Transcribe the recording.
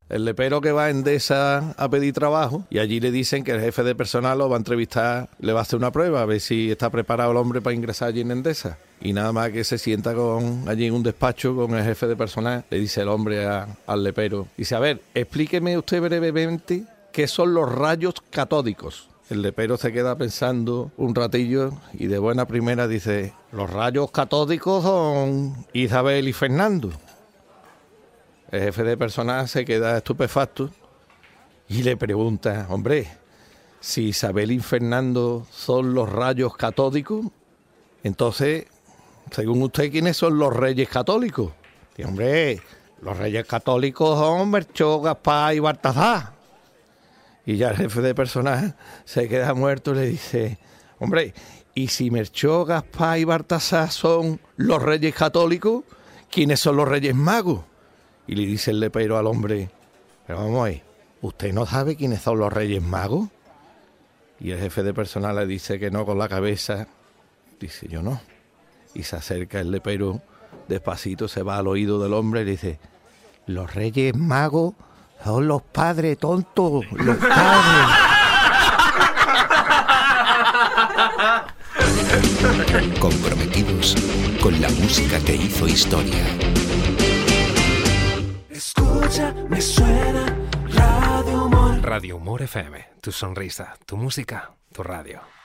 El lepero que va a Endesa a pedir trabajo y allí le dicen que el jefe de personal lo va a entrevistar, le va a hacer una prueba a ver si está preparado el hombre para ingresar allí en Endesa. Y nada más que se sienta allí en un despacho con el jefe de personal, le dice el hombre al lepero, dice, a ver, explíqueme usted brevemente qué son los rayos catódicos. El lepero se queda pensando un ratillo y de buena primera dice, los rayos catódicos son Isabel y Fernando. El jefe de personal se queda estupefacto y le pregunta, hombre, si Isabel y Fernando son los rayos catódicos, entonces, según usted, ¿quiénes son los reyes católicos? Y, hombre, los reyes católicos son Melchor, Gaspar y Baltasar. Y ya el jefe de personal se queda muerto y le dice, hombre, ¿y si Melchor, Gaspar y Baltasar son los reyes católicos, quiénes son los reyes magos? Y le dice el lepero al hombre, pero vamos ahí, ¿usted no sabe quiénes son los reyes magos? Y el jefe de personal le dice que no con la cabeza. Dice, yo no. Y se acerca el lepero, despacito se va al oído del hombre y le dice, los reyes magos son los padres, tontos, los padres. Comprometidos con la música que hizo historia. Escucha, me suena Radio Humor. Radio Humor FM, tu sonrisa, tu música, tu radio.